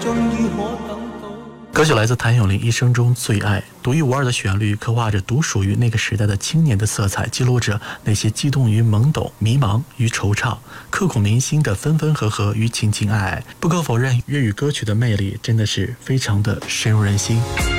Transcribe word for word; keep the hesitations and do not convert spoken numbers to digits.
终于可等到。 歌曲来自谭咏麟一生中最爱，独一无二的旋律刻画着独属于那个时代的青年的色彩，记录着那些激动与懵懂、迷茫与惆怅，刻骨铭心的分分合合与情情爱爱。不可否认，粤语歌曲的魅力真的是非常的深入人心。